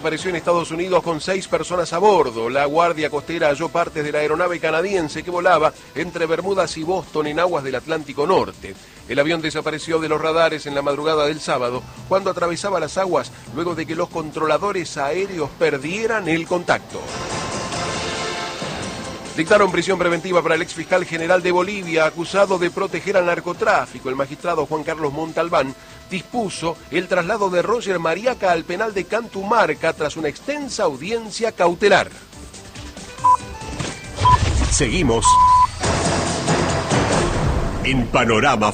Apareció en Estados Unidos con 6 personas a bordo. La Guardia Costera halló partes de la aeronave canadiense que volaba entre Bermudas y Boston en aguas del Atlántico Norte. El avión desapareció de los radares en la madrugada del sábado cuando atravesaba las aguas luego de que los controladores aéreos perdieran el contacto. Dictaron prisión preventiva para el exfiscal general de Bolivia acusado de proteger al narcotráfico. El magistrado Juan Carlos Montalbán dispuso el traslado de Roger Mariaca al penal de Cantumarca tras una extensa audiencia cautelar. Seguimos en Panorama